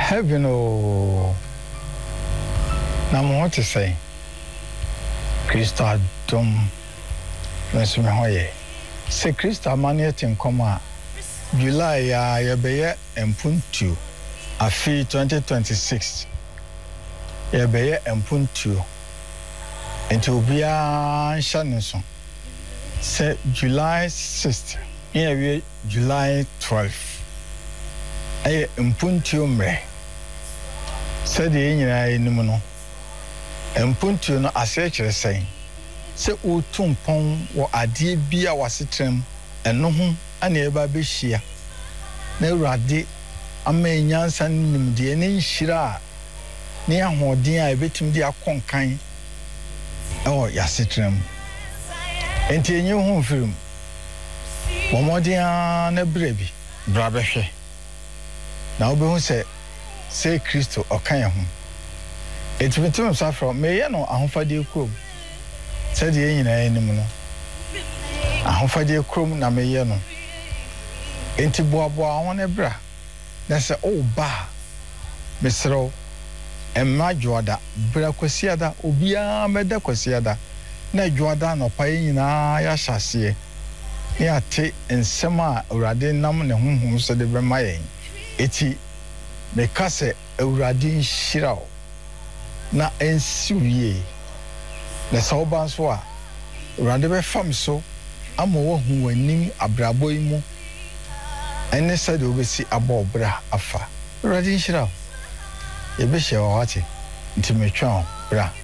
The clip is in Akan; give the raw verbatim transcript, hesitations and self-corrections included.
Heaven oh na mo to say Christa dom nso me hoye se Christa mane tin koma July ya ya beye empuntu afi twenty twenty-six ya beye empuntu enti obia nsha nso se July sixth ya we July twelfth ay empuntu mre se de nyina enim no empuntu no ase kire sen se otumpon wo ade bia wasetrem eno ho ana eba be hia na urade amenyansa nimde ne nhira ne ahoden a ebetim de akonkan oh yasetrem enti enye ho firim womodia na brebi bra behwe na obehu se se Kristo okan ho etimitim sa from me ye no ahofade krom se de nyina enim no ahofade krom na me ye no enti boaboa ho ne bra na se o ba mesro emma joada bra kwasiada obia meda kwasiada na joada no pa nyina ya hyase ne ate ensema urade nam ne honhom so de bema yen eti me kase urade nhirao na ensiwie na soba so a urade be fam so amowo hu wanim abrabo imu ene sade obesi abobra afa urade nhirao ebe hye wawate ntimetwa bra